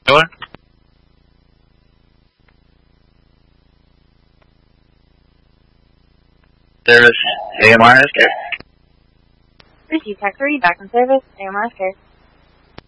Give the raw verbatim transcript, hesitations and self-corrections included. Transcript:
Door. Service, A M R S Care. Receive tax, are you back in service? A M R S Care.